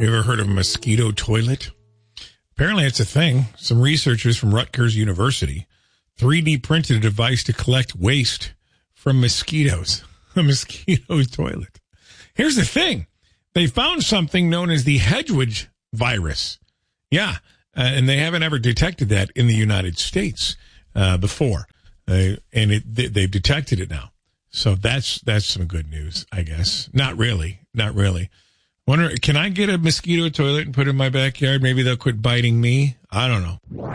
You ever heard of a mosquito toilet? Apparently it's a thing. Some researchers from Rutgers University 3D printed a device to collect waste from mosquitoes. A mosquito toilet. Here's the thing. They found something known as the Hedwig virus. Yeah, and they haven't ever detected that in the United States before. They've detected it now. So that's some good news, I guess. Not really. Wonder, can I get a mosquito toilet and put it in my backyard? Maybe they'll quit biting me. I don't know.